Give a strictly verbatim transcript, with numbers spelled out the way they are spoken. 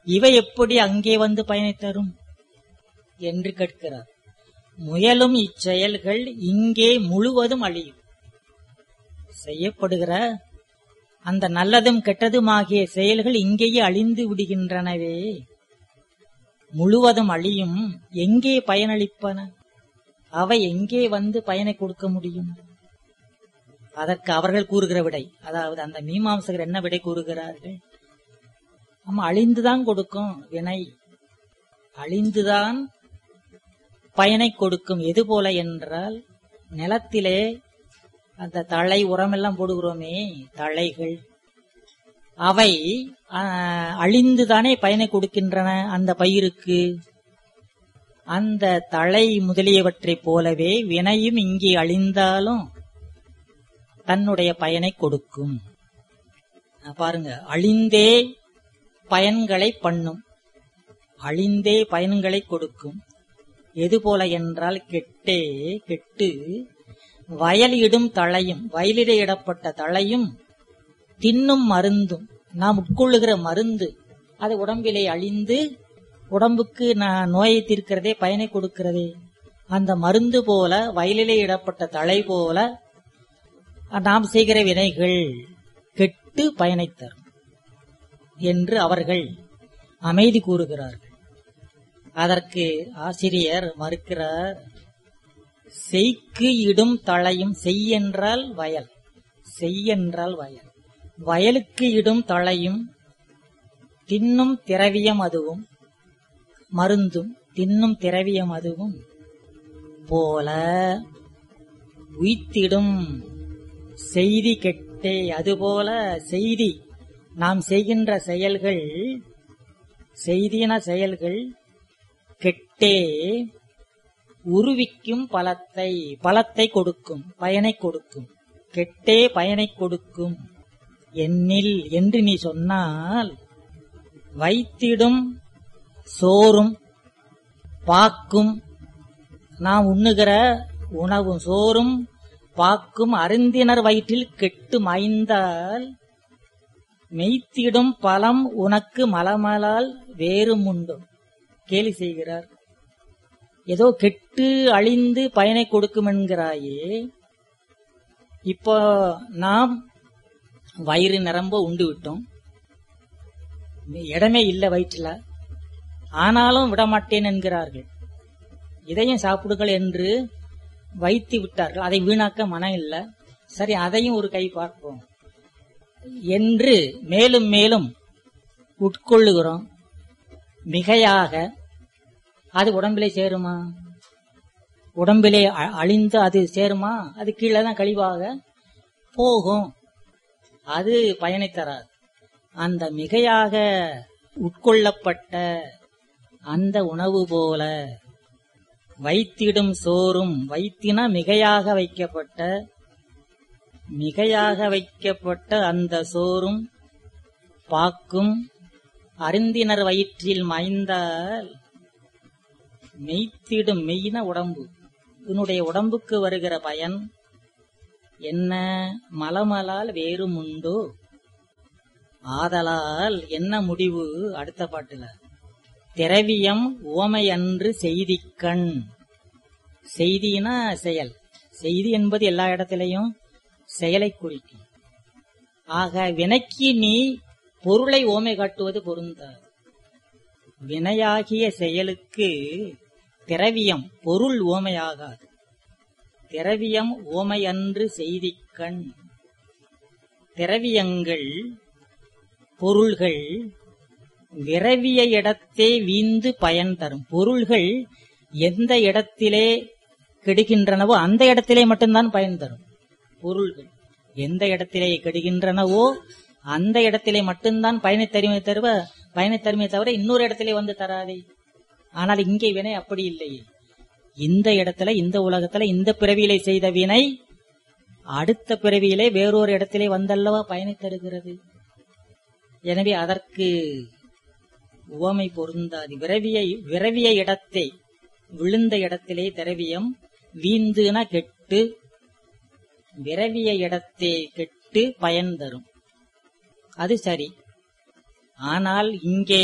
இவை எப்படி அங்கே வந்து பயனை தரும் என்று கேட்கிறார். முயலும் இச்செயல்கள் இங்கே முழுவதும் அழியும். செய்யப்படுகிற அந்த நல்லதும் கெட்டதுமாகிய செயல்கள் இங்கேயே அழிந்து விடுகின்றனவே, முழுவதும் அழியும். எங்கே பயனளிப்பன? அவை எங்கே வந்து பயனை கொடுக்க முடியும்? அதற்கு அவர்கள் கூறுகிற விடை, அதாவது அந்த மீமாம்சகர் என்ன விடை கூறுகிறார்கள்? நம்ம அழிந்துதான் கொடுக்கும். வினை அழிந்துதான் பயனை கொடுக்கும். எது போல என்றால், நிலத்திலே அந்த தழை உரமெல்லாம் போடுகிறோமே, தழைகள், அவை அழிந்துதானே பயனை கொடுக்கின்றன அந்த பயிருக்கு. அந்த தழை முதலியவற்றை போலவே வினையும் இங்கே அழிந்தாலும் தன்னுடைய பயனை கொடுக்கும். பாருங்க, அழிந்தே பயன்களை பண்ணும், அழிந்தே பயன்களை கொடுக்கும். எது போல என்றால், கெட்டே கெட்டு வயல் இடும் தழையும், வயலிலே இடப்பட்ட தழையும் தின்னும் மருந்தும், நாம் உட்கொள்ளுகிற மருந்து, அது உடம்பிலே அழிந்து உடம்புக்கு நோயை தீர்க்கிறதே, பயனை கொடுக்கிறதே. அந்த மருந்து போல, வயலிலே இடப்பட்ட தழை போல நாம் செய்கிற வினைகள் கெட்டு பயனை தரும் என்று அவர்கள் அமைதி கூறுகிறார்கள். அதற்கு ஆசிரியர் மறுக்கிறார். செய்க்கு இடும் தழையும், செய் என்றால் வயல், செய் என்றால் வயல், வயலுக்கு இடும் தழையும் தின்னும் திரவியம் அதுவும், மருந்தும் தின்னும் திரவியம் அதுவும் போல உய்த்திடும் செய்தி கெட்டே. அதுபோல செய்தி, நாம் செய்கின்ற செயல்கள், செய்தின செயல்கள் கெட்டே உருவிக்கும் பலத்தை, பலத்தை கொடுக்கும், பயனை கொடுக்கும். கெட்டே பயனை கொடுக்கும் என்னில் என்று நீ சொன்னால், வைத்திடும் சோறும் பாக்கும், நாம் உண்ணுகிற உணவும் சோறும் பாக்கும் அருந்தினர் வயிற்றில் கெட்டு மாய்ந்தால், மெய்த்திடும் பலம் உனக்கு மலமலால் வேறும் உண்டும். கேலி செய்கிறார். ஏதோ கெட்டு அழிந்து பயனை கொடுக்கும் என்கிறாயே, இப்போ நாம் வயிறு நிரம்ப உண்டு விட்டோம், இடமே இல்லை வயிற்றுல, ஆனாலும் விடமாட்டேன் என்கிறார்கள். இதையும் சாப்பிடுங்கள் என்று வைத்து விட்டார்கள். அதை வீணாக்க மனம் இல்லை. சரி, அதையும் ஒரு கை பார்ப்போம் என்று மேலும் மேலும் உட்கொள்ளுகிறோம். மிகையாக அது உடம்பிலே சேருமா? உடம்பிலே அழிந்து அது சேருமா? அது கீழே தான் கழிவாக போகும், அது பயனை தராது. அந்த மிகையாக உட்கொள்ளப்பட்ட அந்த உணவு போல வைத்திடும் சோறும், வைத்தின மிகையாக வைக்கப்பட்ட, மிகையாக வைக்கப்பட்ட அந்த சோறும் பாக்கும் அருந்தினர் வயிற்றில் மாய்ந்தால், மெய்த்திடும், மெய்ன உடம்பு, உன்னுடைய உடம்புக்கு வருகிற பயன் என்ன? மலமலால் வேறும் உண்டோ? ஆதலால் என்ன முடிவு? அடுத்த பாட்டுல, திரவியம் ஓமையன்று செய்திக்கண். செய்தினா செயல், செய்தி என்பது எல்லா இடத்திலையும் செயலை குறிக்கும். ஆக வினைக்கு நீ பொருளை ஓமை காட்டுவது பொருந்தாது. வினையாகிய செயலுக்கு திரவியம், பொருள் ஓமையாகாது. திரவியம் ஓமையன்று செய்திக்கண். திரவியங்கள், பொருள்கள் விரவிய இடத்தே வீந்து பயன் தரும். பொருள்கள் எந்த இடத்திலே கெடுகின்றனவோ அந்த இடத்திலே மட்டும்தான் பயன் தரும். பொருள்கள் எந்த இடத்திலே கெடுகின்றனவோ அந்த இடத்திலே மட்டும்தான் பயனை தருமே தருவ பயனை தருமே தவிர இன்னொரு இடத்திலே வந்து தராதே. ஆனால் இங்கே வினை அப்படி இல்லையே. இந்த இடத்துல, இந்த உலகத்துல, இந்த பிறவியிலே செய்த வினை அடுத்த பிறவியிலே வேறொரு இடத்திலே வந்தல்லவா பயனை தருகிறது. எனவே அதற்கு உவமை பொருந்தாது. விரவிய விரவிய இடத்தை, விழுந்த இடத்திலே திரவியம், வீந்துனா கெட்டு, விரவிய இடத்தை கெட்டு பயன் தரும், அது சரி. ஆனால் இங்கே